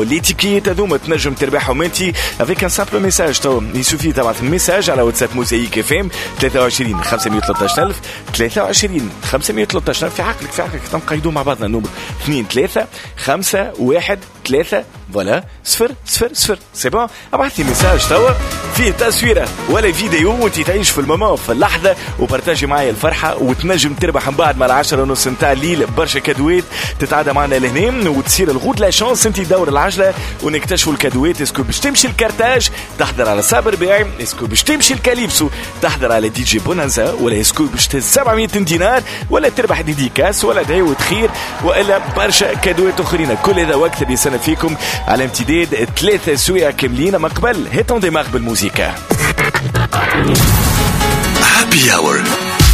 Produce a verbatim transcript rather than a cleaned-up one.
Les tickets هذوما تنجم تربحهم انت avec un simple message. تو يسوفي تبعث ميساج على واتساب موزايك اف ام ثلاثة وعشرين خمسمية وثلاثة عشر ثلاثة وعشرين خمسمية وثلاثة عشر. في عقلك في عقلك نقيدوا مع بعضنا النمر اثنين ثلاثة خمسة واحد ثلاثة فوالا صفر صفر صفر. سي بون ابعث لي ميساج توا فيه تصويره ولا فيديو وانت تعيش في المومون في اللحظه وبارتاجي معايا الفرحه وتنجم تربح من بعد مع العشرة ونص نتاع الليل برشا كادوات. تتعدى معنا لهنا وتصير الغود لا شانس انت دور العجله ونكتشفوا الكادوات. اسكو باش تمشي الكارتاج تحضر على صابر بيع، اسكو باش تمشي الكاليبسو تحضر على دي جي بونانزا، ولا اسكو باش تهز سبعمية دينار ولا تربح ديديكاس ولا دعوة خير والا برشا كادوات اخرين. كل هذا وقت اللي سنة فيكم على امتداد ثلاثة سوايع كاملين. ما قبل هيتون ديماغ بالموسيقى. Happy Hour